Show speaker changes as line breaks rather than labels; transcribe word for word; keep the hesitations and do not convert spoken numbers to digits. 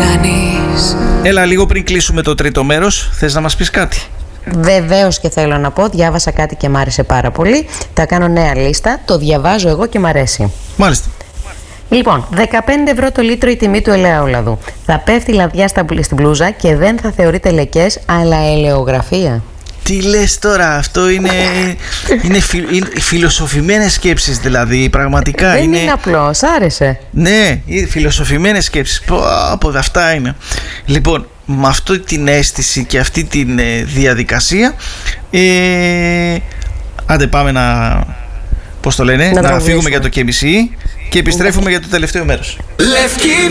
κάνεις.
Έλα, λίγο πριν κλείσουμε το τρίτο μέρος, θες να μας πεις κάτι?
Βεβαίως και θέλω να πω, διάβασα κάτι και μ' άρεσε πάρα πολύ. Θα κάνω νέα λίστα, το διαβάζω εγώ και μ' αρέσει.
Μάλιστα.
Λοιπόν, δεκαπέντε ευρώ το λίτρο η τιμή του ελαιόλαδου. Θα πέφτει λαδιά στα, στην μπλούζα και δεν θα θεωρείται λεκές, αλλά ελαιογραφία.
Τι λες τώρα, αυτό είναι, είναι, φι, είναι φιλοσοφημένες σκέψεις δηλαδή, πραγματικά.
Δεν
είναι,
είναι απλό, σ' άρεσε?
Ναι, φιλοσοφημένες σκέψεις, πω, από αυτά είναι. Λοιπόν, με αυτή την αίσθηση και αυτή τη ε, διαδικασία, ε, άντε πάμε να, πώς το λένε, να, να φύγουμε για το K B C και επιστρέφουμε για το τελευταίο μέρος.
Λευκή